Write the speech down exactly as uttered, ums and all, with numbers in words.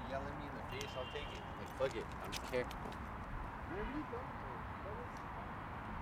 yelling me in the face, I'll take it. Like, fuck it. I don't care. There you go.